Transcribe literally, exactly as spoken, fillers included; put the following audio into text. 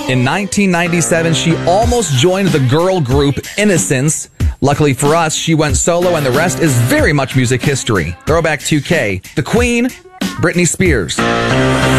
In nineteen ninety-seven, she almost joined the girl group Innocence. Luckily for us, she went solo, and the rest is very much music history. Throwback two K. The Queen, Britney Spears.